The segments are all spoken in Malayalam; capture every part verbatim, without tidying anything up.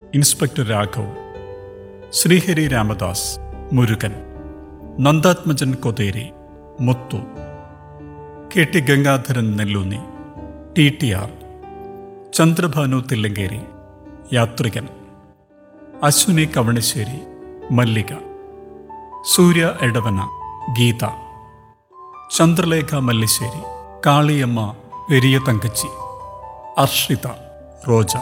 ഇൻസ്പെക്ടർ രാഘവ്, ശ്രീഹരി രാമദാസ് മുരുകൻ, നന്ദാത്മജൻ കൊതേരി മുത്തു, K T Gangadharan Nelloonni, T T R, Chandrabhanu Thillankeri യാത്രികൻ, അശ്വിനി കവണശ്ശേരി മല്ലിക, സൂര്യ എടവന ഗീത, ചന്ദ്രലേഖ മല്ലിശ്ശേരി കാളിയമ്മ പെരിയ തങ്കച്ചി, അർഷിത റോജ.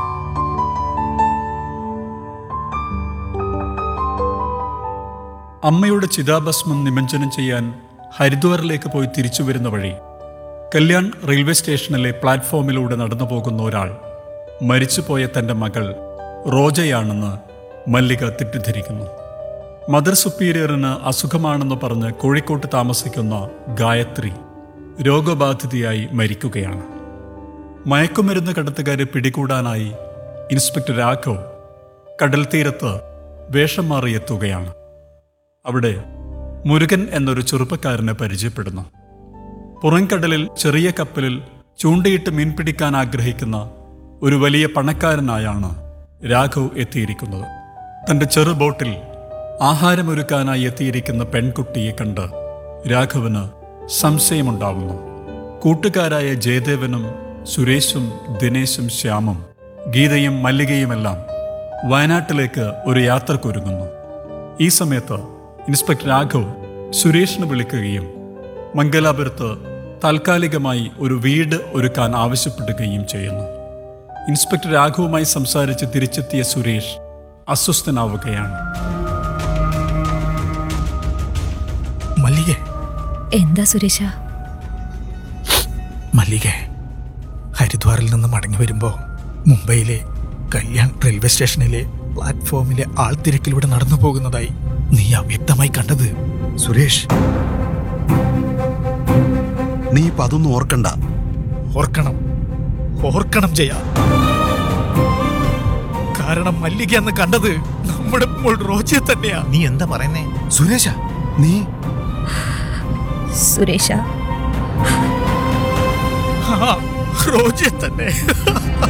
അമ്മയുടെ ചിതാഭസ്മം നിമഞ്ജനം ചെയ്യാൻ ഹരിദ്വാറിലേക്ക് പോയി തിരിച്ചു വരുന്ന വഴി കല്യാൺ റെയിൽവേ സ്റ്റേഷനിലെ പ്ലാറ്റ്ഫോമിലൂടെ നടന്നു പോകുന്ന ഒരാൾ മരിച്ചുപോയ തൻ്റെ മകൾ റോജയാണെന്ന് മല്ലിക തെറ്റിദ്ധരിക്കുന്നു. മദർ സുപ്പീരിയറിന് അസുഖമാണെന്ന് പറഞ്ഞ് കോഴിക്കോട്ട് താമസിക്കുന്ന ഗായത്രി രോഗബാധിതയായി മരിക്കുകയാണ്. മയക്കുമരുന്ന് കടത്തുകാരെ പിടികൂടാനായി ഇൻസ്പെക്ടർ രാഘവ് കടൽ തീരത്ത് വേഷം മാറിയെത്തുകയാണ്. അവിടെ മുരുകൻ എന്നൊരു ചെറുപ്പക്കാരനെ പരിചയപ്പെടുന്നു. പുറംകടലിൽ ചെറിയ കപ്പലിൽ ചൂണ്ടയിട്ട് മീൻ പിടിക്കാൻ ആഗ്രഹിക്കുന്ന ഒരു വലിയ പണക്കാരനായാണ് രാഘവ് എത്തിയിരിക്കുന്നത്. തൻ്റെ ചെറു ബോട്ടിൽ ആഹാരമൊരുക്കാനായി എത്തിയിരിക്കുന്ന പെൺകുട്ടിയെ കണ്ട് രാഘവന് സംശയമുണ്ടാവുന്നു. കൂട്ടുകാരായ ജയദേവനും സുരേഷും ദിനേശും ശ്യാമും ഗീതയും മല്ലികയുമെല്ലാം വയനാട്ടിലേക്ക് ഒരു യാത്രക്കൊരുങ്ങുന്നു. ഈ സമയത്ത് ഇൻസ്പെക്ടർ രാഘവ് സുരേഷിനെ വിളിക്കുകയും മംഗലാപുരത്ത് താൽക്കാലികമായി ഒരു വീട് ഒരുക്കാൻ ആവശ്യപ്പെടുകയും ചെയ്യുന്നു. ഇൻസ്പെക്ടർ രാഘവുമായി സംസാരിച്ച് തിരിച്ചെത്തിയ സുരേഷ് അസ്വസ്ഥനാവുകയാണ്. മല്ലികേ, എന്താ സുരേഷ? മല്ലികേ, ഹരിദ്വാറിൽ നിന്ന് മടങ്ങി വരുമ്പോ മുംബൈയിലെ കല്യാൺ റെയിൽവേ സ്റ്റേഷനിലെ പ്ലാറ്റ്ഫോമിലെ ആൾത്തിരക്കിലൂടെ നടന്നു പോകുന്നതായി നീ അവ്യക്തമായി കണ്ടത്. സുരേഷ്, നീ ഇപ്പൊ അതൊന്നും ഓർക്കണ്ട. ഓർക്കണം, ഓർക്കണം ചെയ്യാ. കാരണം മല്ലിക എന്ന് കണ്ടത് നമ്മുടെ മോൾ റോജയെ തന്നെയാ. നീ എന്താ പറയുന്നേ? സുരേഷ, നീ സുരേഷ റോജയെ തന്നെ.